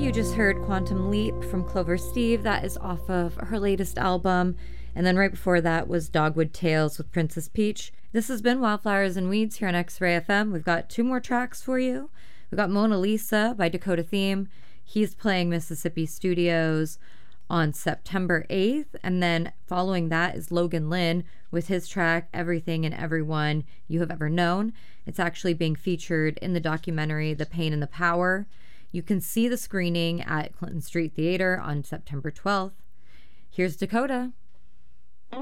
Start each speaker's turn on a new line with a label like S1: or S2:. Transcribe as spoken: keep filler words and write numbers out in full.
S1: you just heard Quantum Leap from Clover Steve. That is off of her latest album. And then right before that was Dogwood Tales with Princess Peach. This has been Wildflowers and Weeds here on X-Ray F M. We've got two more tracks for you. We've got Mona Lisa by Dakota Theme. He's playing Mississippi Studios on September eighth. And then following that is Logan Lynn with his track Everything and Everyone You Have Ever Known. It's actually being featured in the documentary The Pain and the Power. You can see the screening at Clinton Street Theater on September twelfth. Here's Dakota.